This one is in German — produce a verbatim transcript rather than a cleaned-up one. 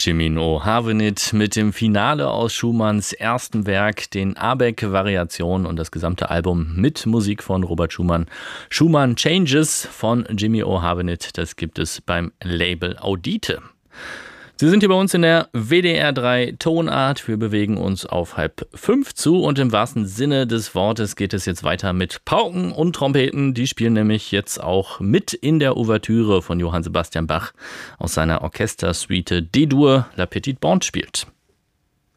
Jimin O'Havenit mit dem Finale aus Schumanns ersten Werk, den Abeck-Variationen und das gesamte Album mit Musik von Robert Schumann. Schumann Changes von Jimmy O'Havenit, das gibt es beim Label Audite. Sie sind hier bei uns in der W D R drei Tonart. Wir bewegen uns auf halb fünf zu und im wahrsten Sinne des Wortes geht es jetzt weiter mit Pauken und Trompeten. Die spielen nämlich jetzt auch mit in der Ouvertüre von Johann Sebastian Bach aus seiner Orchestersuite D-Dur La Petite Bande spielt.